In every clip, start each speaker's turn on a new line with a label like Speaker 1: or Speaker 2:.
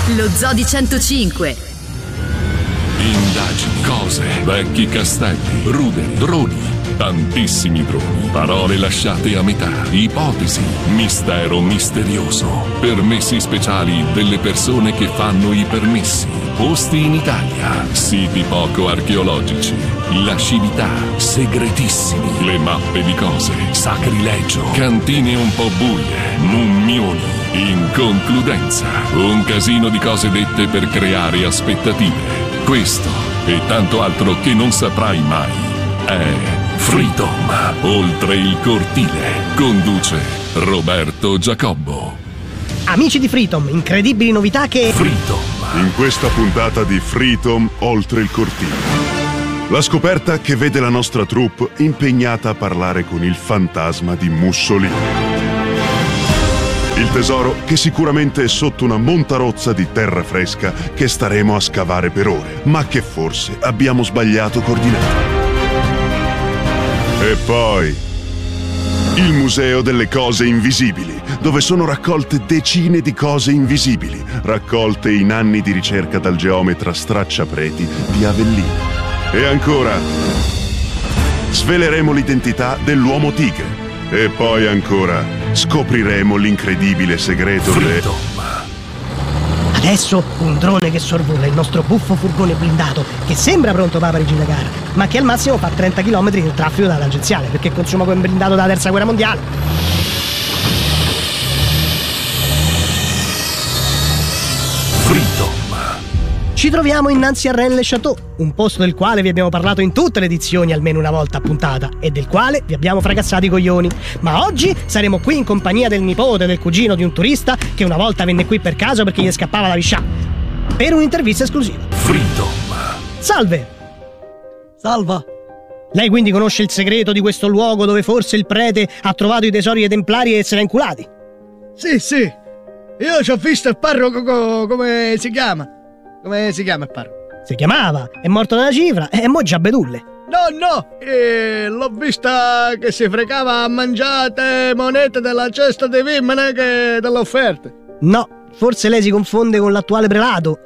Speaker 1: Lo Zoo di 105.
Speaker 2: Indagini, cose, vecchi castelli, ruderi, droni, tantissimi droni, parole lasciate a metà, ipotesi, mistero misterioso, permessi speciali delle persone che fanno i permessi, posti in Italia, siti poco archeologici, lascività, segretissimi, le mappe di cose, sacrilegio, cantine un po' buie, mummioni. In concludenza, un casino di cose dette per creare aspettative. Questo e tanto altro che non saprai mai è Freedom, oltre il cortile. Conduce Roberto Giacobbo.
Speaker 3: Amici di Freedom, incredibili novità che...
Speaker 2: Freedom.
Speaker 4: In questa puntata di Freedom, oltre il cortile. La scoperta che vede la nostra troupe impegnata a parlare con il fantasma di Mussolini. Il tesoro che sicuramente è sotto una montarozza di terra fresca che staremo a scavare per ore, ma che forse abbiamo sbagliato coordinate. E poi il Museo delle Cose Invisibili, dove sono raccolte decine di cose invisibili, raccolte in anni di ricerca dal geometra Stracciapreti di Avellino. E ancora sveleremo l'identità dell'uomo tigre. E poi ancora scopriremo l'incredibile segreto
Speaker 2: Freedom.
Speaker 3: Adesso un drone che sorvola il nostro buffo furgone blindato che sembra pronto per la Parigi Dakar, ma che al massimo fa 30 km nel traffico da tangenziale perché consuma quel blindato della terza guerra mondiale.
Speaker 2: Freedom.
Speaker 3: Ci troviamo innanzi a Rennes-le-Château, un posto del quale vi abbiamo parlato in tutte le edizioni almeno una volta a puntata e del quale vi abbiamo fracassati i coglioni. Ma oggi saremo qui in compagnia del nipote del cugino di un turista che una volta venne qui per caso perché gli scappava la viscià, per un'intervista esclusiva.
Speaker 2: Freedom.
Speaker 3: Salve!
Speaker 5: Salva!
Speaker 3: Lei quindi conosce il segreto di questo luogo dove forse il prete ha trovato i tesori dei templari e se l'ha inculati?
Speaker 5: Sì, io ci ho visto il parroco come si chiama? Come si chiama il parroco?
Speaker 3: Si chiamava, è morto nella cifra e mo' già bedulle.
Speaker 5: No, l'ho vista che si fregava a mangiare monete della cesta dei vimmene che delle offerte.
Speaker 3: No, forse lei si confonde con l'attuale prelato.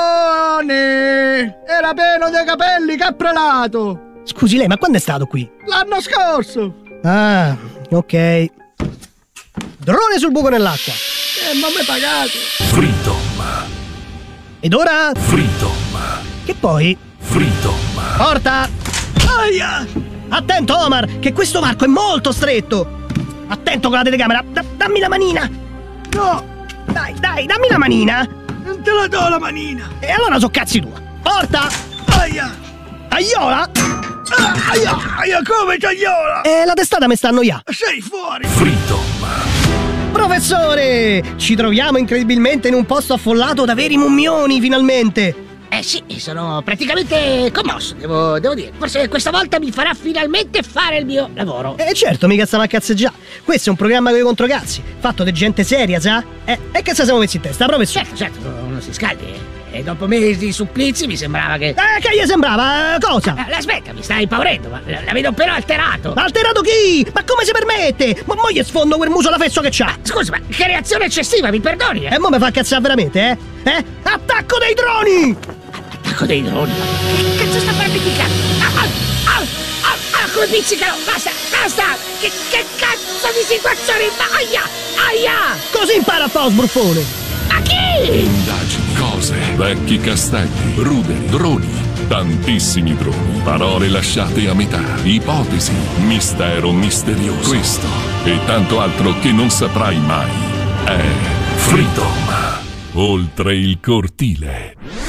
Speaker 5: Era pieno di capelli, che prelato!
Speaker 3: Scusi lei, ma quando è stato qui?
Speaker 5: L'anno scorso!
Speaker 3: Ah, ok. Drone sul buco nell'acqua.
Speaker 5: Non mi pagate!
Speaker 2: Freedom.
Speaker 3: Ed ora?
Speaker 2: Freedom.
Speaker 3: Che poi?
Speaker 2: Freedom.
Speaker 3: Porta!
Speaker 5: Aia!
Speaker 3: Attento Omar, che questo varco è molto stretto! Attento con la telecamera! Dammi la manina!
Speaker 5: No!
Speaker 3: Dai, dammi la manina!
Speaker 5: Non te la do la manina!
Speaker 3: E allora so cazzi tua! Porta!
Speaker 5: Aia!
Speaker 3: Aiola!
Speaker 5: Aia, come tagliola!
Speaker 3: La testata mi sta a annoià!
Speaker 5: Sei fuori!
Speaker 2: Freedom.
Speaker 3: Professore! Ci troviamo incredibilmente in un posto affollato da veri mummioni, finalmente!
Speaker 6: Sì, sono praticamente commosso, devo dire. Forse questa volta mi farà finalmente fare il mio lavoro.
Speaker 3: Certo, mica stiamo a cazzeggiare. Questo è un programma con i controcazzi, fatto di gente seria, sa? E che se siamo messi in testa, professore?
Speaker 6: Certo, uno si scaldi. E dopo mesi di supplizi mi sembrava che...
Speaker 3: Che gli sembrava? Cosa?
Speaker 6: Aspetta, mi stai impaurendo, ma la vedo appena alterato.
Speaker 3: Ma alterato chi? Ma come si permette? Ma mo gli sfondo quel muso da fesso che c'ha.
Speaker 6: Scusa, ma che reazione eccessiva, mi perdoni?
Speaker 3: E mo mi fa cazzare veramente, eh? Attacco dei droni!
Speaker 6: Attacco dei droni? Che cazzo sta pizzicando? Come pizzicano? Basta! Che cazzo di situazione? Aia!
Speaker 3: Così impara a fare lo sbruffone!
Speaker 6: Ma chi?
Speaker 2: Indagini, cose, vecchi castelli, ruderi, droni, tantissimi droni, parole lasciate a metà, ipotesi, mistero misterioso. Questo e tanto altro che non saprai mai è Freedom, oltre il cortile.